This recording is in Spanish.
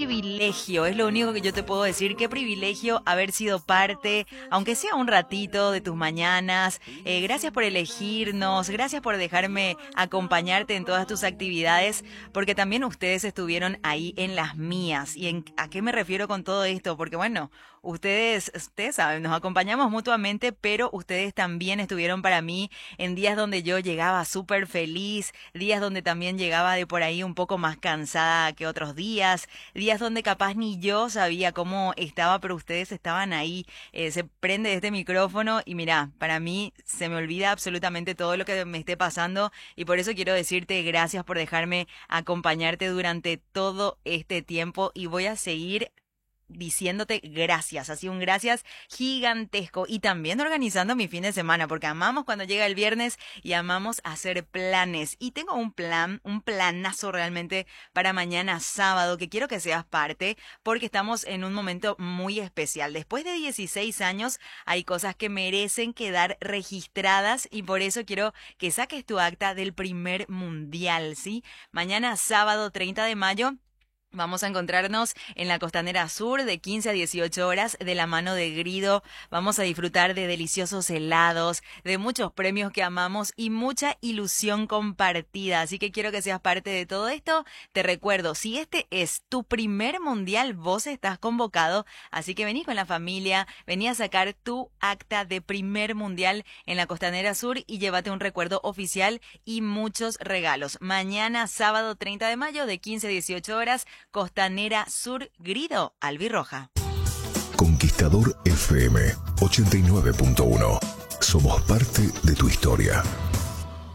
privilegio, es lo único que yo te puedo decir. Qué privilegio haber sido parte, aunque sea un ratito de tus mañanas. Gracias por elegirnos, gracias por dejarme acompañarte en todas tus actividades, porque también ustedes estuvieron ahí en las mías. ¿A qué me refiero con todo esto? Porque bueno, ustedes saben, nos acompañamos mutuamente, pero ustedes también estuvieron para mí en días donde yo llegaba súper feliz, días donde también llegaba de por ahí un poco más cansada que otros días donde capaz ni yo sabía cómo estaba, pero ustedes estaban ahí. Se prende este micrófono y mira, para mí se me olvida absolutamente todo lo que me esté pasando, y por eso quiero decirte gracias por dejarme acompañarte durante todo este tiempo, y voy a seguir diciéndote gracias, así un gracias gigantesco, y también organizando mi fin de semana, porque amamos cuando llega el viernes y amamos hacer planes, y tengo un planazo realmente para mañana sábado, que quiero que seas parte, porque estamos en un momento muy especial. Después de 16 años hay cosas que merecen quedar registradas, y por eso quiero que saques tu acta del primer mundial, ¿sí? Mañana sábado 30 de mayo vamos a encontrarnos en la Costanera Sur de 15 a 18 horas de la mano de Grido. Vamos a disfrutar de deliciosos helados, de muchos premios que amamos y mucha ilusión compartida. Así que quiero que seas parte de todo esto. Te recuerdo, si este es tu primer mundial, vos estás convocado. Así que vení con la familia, vení a sacar tu acta de primer mundial en la Costanera Sur y llévate un recuerdo oficial y muchos regalos. Mañana sábado 30 de mayo de 15 a 18 horas, Costanera Sur, Grido, Albirroja. Conquistador FM 89.1. Somos parte de tu historia.